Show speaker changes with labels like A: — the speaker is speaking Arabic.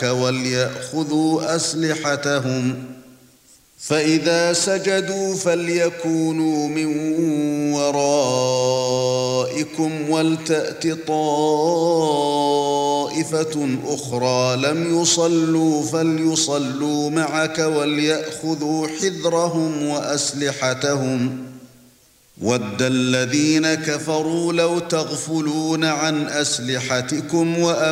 A: معك وليأخذوا أسلحتهم فإذا سجدوا فليكونوا من ورائكم ولتأت طائفة أخرى لم يصلوا فليصلوا معك وليأخذوا حذرهم وأسلحتهم وَدَّ الَّذِينَ كَفَرُوا لَوْ تَغْفُلُونَ عَنْ أَسْلِحَتِكُمْ